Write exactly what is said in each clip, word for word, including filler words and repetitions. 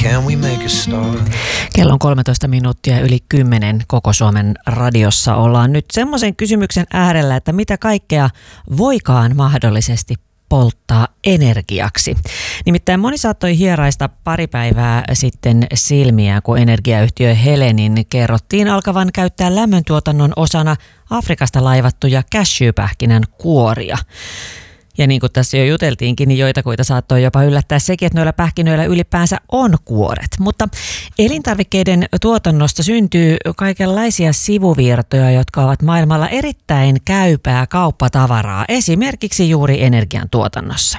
Can we make a start? Kello on kolmetoista minuuttia yli kymmenen koko Suomen radiossa. Ollaan nyt semmoisen kysymyksen äärellä, että mitä kaikkea voikaan mahdollisesti polttaa energiaksi. Nimittäin moni saattoi hieraista pari päivää sitten silmiään, kun energiayhtiö Helenin kerrottiin alkavan käyttää lämmöntuotannon osana Afrikasta laivattuja cashewpähkinän kuoria. Ja niin kuin tässä jo juteltiinkin, niin joitakuita saattoi jopa yllättää sekin, että noilla pähkinöillä ylipäänsä on kuoret. Mutta elintarvikkeiden tuotannosta syntyy kaikenlaisia sivuvirtoja, jotka ovat maailmalla erittäin käypää kauppatavaraa, esimerkiksi juuri energiantuotannossa.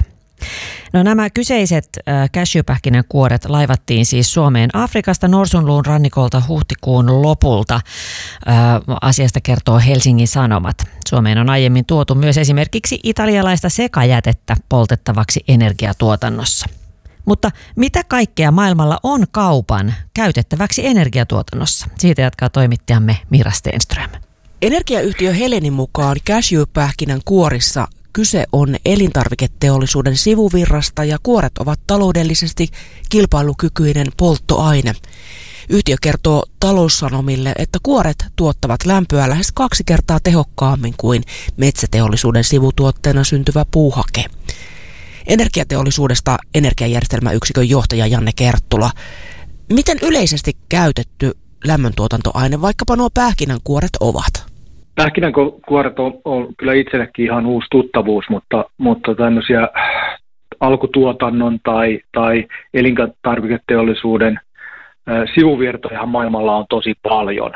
No nämä kyseiset äh, cashewpähkinän kuoret laivattiin siis Suomeen Afrikasta Norsunluun rannikolta huhtikuun lopulta. Äh, asiasta kertoo Helsingin Sanomat. Suomeen on aiemmin tuotu myös esimerkiksi italialaista sekajätettä poltettavaksi energiatuotannossa. Mutta mitä kaikkea maailmalla on kaupan käytettäväksi energiatuotannossa? Siitä jatkaa toimittajamme Mira Stenström. Energiayhtiö Helenin mukaan cashewpähkinän kuorissa kyse on elintarviketeollisuuden sivuvirrasta ja kuoret ovat taloudellisesti kilpailukykyinen polttoaine. Yhtiö kertoo Taloussanomille, että kuoret tuottavat lämpöä lähes kaksi kertaa tehokkaammin kuin metsäteollisuuden sivutuotteena syntyvä puuhake. Energiateollisuudesta energiajärjestelmäyksikön johtaja Janne Kerttula. Miten yleisesti käytetty lämmöntuotantoaine vaikkapa nuo pähkinänkuoret ovat? Pähkinänkuoret on, on kyllä itsellekin ihan uusi tuttavuus, mutta, mutta tämmöisiä alkutuotannon tai, tai elintarviketeollisuuden äh, sivuvirtoja maailmalla on tosi paljon,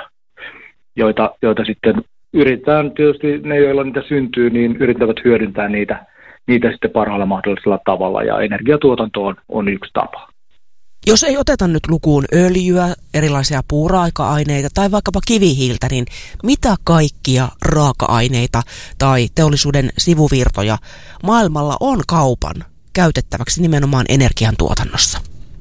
joita, joita sitten yritetään, tietysti ne, joilla niitä syntyy, niin yrittävät hyödyntää niitä, niitä sitten parhaalla mahdollisella tavalla, ja energiatuotanto on, on yksi tapa. Jos ei oteta nyt lukuun öljyä, erilaisia puuraaka-aineita tai vaikkapa kivihiiltä, niin mitä kaikkia raaka-aineita tai teollisuuden sivuvirtoja maailmalla on kaupan käytettäväksi nimenomaan energiantuotannossa?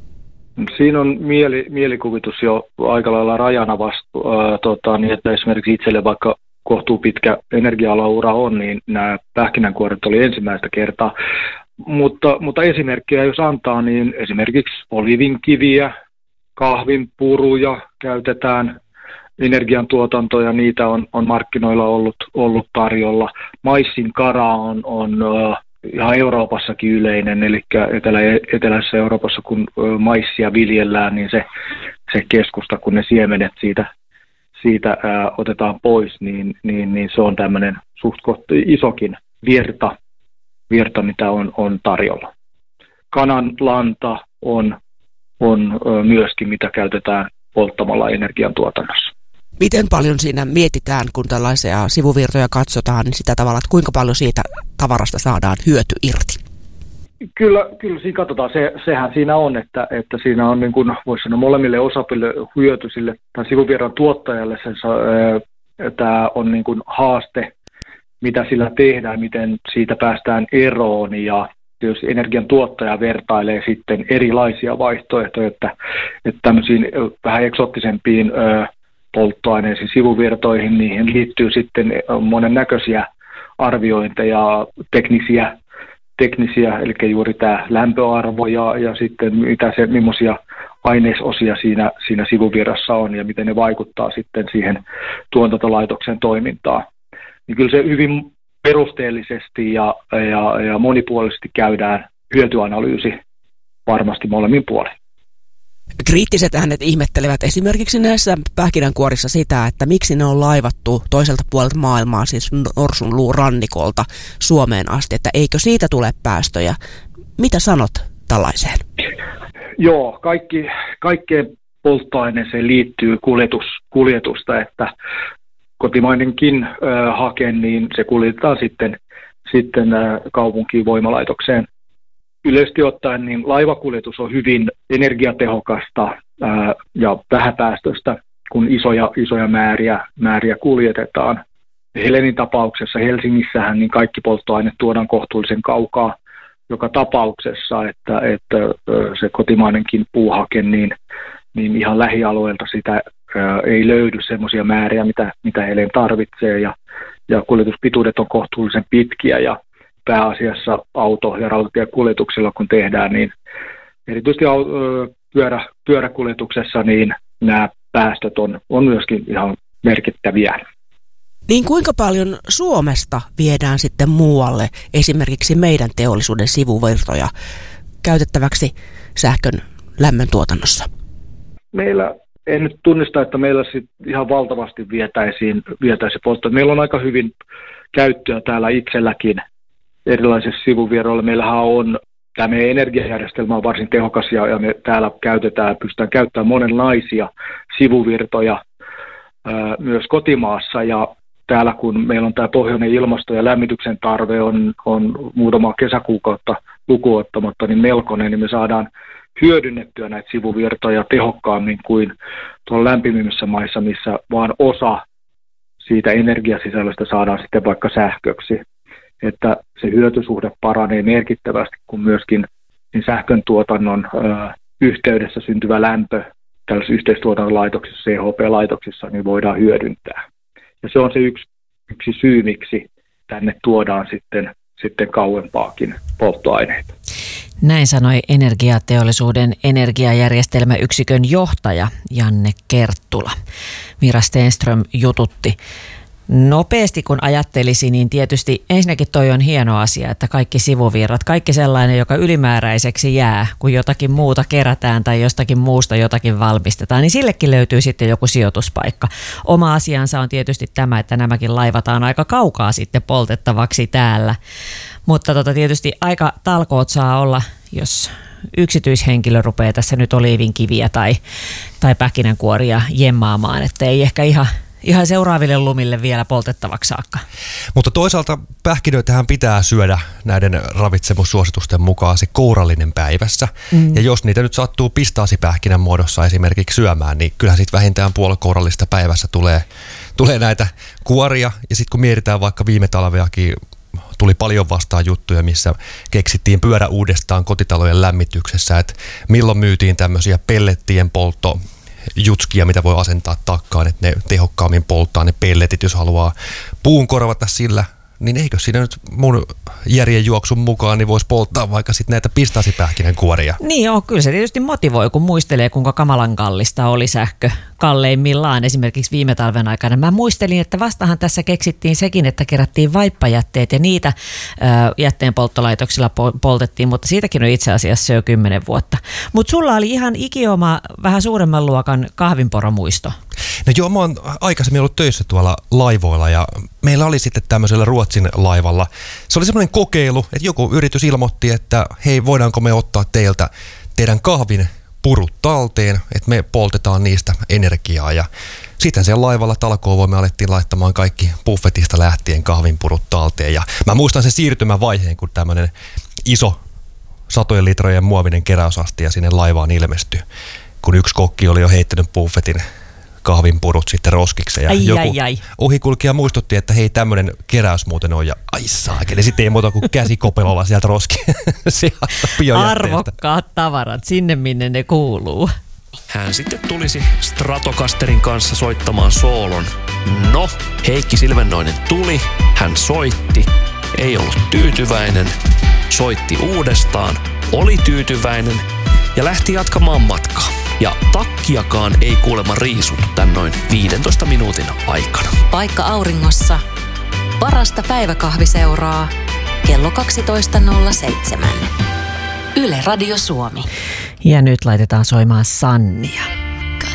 Siinä on mieli, mielikuvitus jo aika lailla rajana vasta, äh, tota, niin että esimerkiksi itselle vaikka kohtuu pitkä energia-alaura on, niin nämä pähkinänkuoret oli ensimmäistä kertaa. Mutta, mutta esimerkkejä jos antaa, niin esimerkiksi olivinkiviä, kahvinpuruja käytetään energiantuotantoja, niitä on, on markkinoilla ollut, ollut tarjolla. Maissin kara on, on uh, ihan Euroopassakin yleinen, eli etelä, eteläisessä Euroopassa kun uh, maissia viljellään, niin se, se keskusta, kun ne siemenet siitä, siitä uh, otetaan pois, niin, niin, niin se on tämmöinen suht isokin virta. virta, mitä on, on tarjolla. Kanan lanta on, on ö, myöskin, mitä käytetään polttamalla energiantuotannossa. Miten paljon siinä mietitään, kun tällaisia sivuvirtoja katsotaan, niin sitä tavalla, että kuinka paljon siitä tavarasta saadaan hyöty irti? Kyllä, kyllä siinä katsotaan. Se, sehän siinä on, että, että siinä on, niin kuin voisi sanoa, molemmille osapuolille hyöty sille, tai sivuvirran tuottajalle sen, äh, tämä on niin kuin haaste, mitä sillä tehdään, miten siitä päästään eroon, ja jos energian tuottaja vertailee sitten erilaisia vaihtoehtoja, että, että tämmöisiin vähän eksoottisempiin ö, polttoaineisiin, sivuvirtoihin, niihin liittyy sitten monennäköisiä arviointeja, teknisiä, teknisiä eli juuri tämä lämpöarvo ja, ja sitten mitä se, millaisia ainesosia siinä, siinä sivuvirrassa on ja miten ne vaikuttaa sitten siihen tuotantolaitoksen toimintaan. Niin kyllä se hyvin perusteellisesti ja, ja, ja monipuolisesti käydään hyötyanalyysi varmasti molemmin puolin. Kriittiset äänet ihmettelevät esimerkiksi näissä pähkinänkuorissa sitä, että miksi ne on laivattu toiselta puolelta maailmaa, siis Norsunluun rannikolta Suomeen asti, että eikö siitä tule päästöjä. Mitä sanot tällaiseen? Joo, kaikki, kaikkeen polttoaineeseen liittyy kuljetus, kuljetusta, että kotimainenkin äh, hake, niin se kuljetetaan sitten, sitten äh, kaupunkiin voimalaitokseen. Yleisesti ottaen niin laivakuljetus on hyvin energiatehokasta ää, ja vähäpäästöistä, kun isoja, isoja määriä, määriä kuljetetaan. Helenin tapauksessa Helsingissähän niin kaikki polttoaineet tuodaan kohtuullisen kaukaa joka tapauksessa, että, että se kotimainenkin puuhake, niin, niin ihan lähialueelta sitä ää, ei löydy semmoisia määriä, mitä, mitä Helen tarvitsee, ja, ja kuljetuspituudet on kohtuullisen pitkiä, ja pääasiassa auto- ja rautatiekuljetuksilla kun tehdään, niin erityisesti pyörä, pyöräkuljetuksessa, niin nämä päästöt on, on myöskin ihan merkittäviä. Niin kuinka paljon Suomesta viedään sitten muualle esimerkiksi meidän teollisuuden sivuvirtoja käytettäväksi sähkön lämmön tuotannossa? Meillä en nyt tunnista, että meillä sit ihan valtavasti vietäisiin, vietäisiin polttoa. Meillä on aika hyvin käyttöä täällä itselläkin erilaisissa sivuvirroilla. Meillähän on, tämä meidän energiajärjestelmä on varsin tehokas ja, ja me täällä käytetään, pystytään käyttämään monenlaisia sivuvirtoja ää, myös kotimaassa. Ja täällä kun meillä on tämä pohjoinen ilmasto ja lämmityksen tarve on, on muutama kesäkuukautta lukuun ottamatta niin melkoinen, niin me saadaan hyödynnettyä näitä sivuvirtoja tehokkaammin kuin tuolla lämpimimmissä maissa, missä vaan osa siitä energiasisällöstä saadaan sitten vaikka sähköksi. Että se hyötysuhde paranee merkittävästi, kun myöskin niin sähkön tuotannon ö, yhteydessä syntyvä lämpö tällaisissa yhteistuotannon laitoksissa, C H P-laitoksissa, niin voidaan hyödyntää. Ja se on se yksi, yksi syy, miksi tänne tuodaan sitten, sitten kauempaakin polttoaineita. Näin sanoi Energiateollisuuden energiajärjestelmäyksikön johtaja Janne Kerttula. Mira Stenström jututti. Nopeasti kun ajattelisi, niin tietysti ensinnäkin toi on hieno asia, että kaikki sivuvirrat, kaikki sellainen, joka ylimääräiseksi jää, kun jotakin muuta kerätään tai jostakin muusta jotakin valmistetaan, niin sillekin löytyy sitten joku sijoituspaikka. Oma asiansa on tietysti tämä, että nämäkin laivataan aika kaukaa sitten poltettavaksi täällä. Mutta tota, tietysti aika talkoot saa olla, jos yksityishenkilö rupeaa tässä nyt oliivinkiviä tai, tai pähkinänkuoria jemmaamaan, että ei ehkä ihan... Ihan seuraaville lumille vielä poltettavaksi saakka. Mutta toisaalta pähkinöitähän pitää syödä näiden ravitsemussuositusten mukaan se kourallinen päivässä. Mm. Ja jos niitä nyt sattuu pistaasipähkinän muodossa esimerkiksi syömään, niin kyllähän sitten vähintään puoli kourallista päivässä tulee, tulee näitä kuoria. Ja sitten kun mietitään vaikka viime talveakin, tuli paljon vastaan juttuja, missä keksittiin pyörä uudestaan kotitalojen lämmityksessä, että milloin myytiin tämmöisiä pellettien poltto jutskia, mitä voi asentaa takkaan, että ne tehokkaammin polttaa ne pelletit, jos haluaa puun korvata sillä, niin eikö siinä nyt mun järjen juoksun mukaan niin voisi polttaa vaikka sitten näitä pistaasipähkinänkuoria? Niin joo, kyllä se tietysti motivoi, kun muistelee, kuinka kamalan kallista oli sähkö kalleimmillaan esimerkiksi viime talven aikana. Mä muistelin, että vastahan tässä keksittiin sekin, että kerättiin vaippajätteet ja niitä ö, jätteen polttolaitoksilla po- poltettiin, mutta siitäkin on itse asiassa jo kymmenen vuotta. Mutta sulla oli ihan ikioma vähän suuremman luokan kahvinporomuisto. No joo, mä oon aikaisemmin ollut töissä tuolla laivoilla ja meillä oli sitten tämmöisellä Ruotsin laivalla. Se oli semmoinen kokeilu, että joku yritys ilmoitti, että hei, voidaanko me ottaa teiltä teidän kahvin purut talteen, että me poltetaan niistä energiaa. Ja sitten siellä laivalla talkoovoimme alettiin laittamaan kaikki buffetista lähtien kahvinpurut talteen. Ja mä muistan sen siirtymävaiheen, kun tämmöinen iso satojen litrojen muovinen keräysastia sinne laivaan ilmestyi, kun yksi kokki oli jo heittänyt buffetin kahvinpurut sitten roskikseen. Ja ai, joku ai, ai. ohikulkija muistutti, että hei, tämmöinen keräys muuten on. Ja ai saakeli, sitten ei muuta kuin käsikopelolla sieltä roski. Arvokkaat tavarat, sinne minne ne kuuluu. Hän sitten tulisi Stratocasterin kanssa soittamaan soolon. No, Heikki Silvennoinen tuli, hän soitti, ei ollut tyytyväinen, soitti uudestaan, oli tyytyväinen ja lähti jatkamaan matkaa. Ja takkiakaan ei kuulemma riisuttu tän noin viidentoista minuutin aikana. Paikka auringossa. Parasta päiväkahviseuraa. Kello kaksitoista nolla seitsemän. Yle Radio Suomi. Ja nyt laitetaan soimaan Sannia.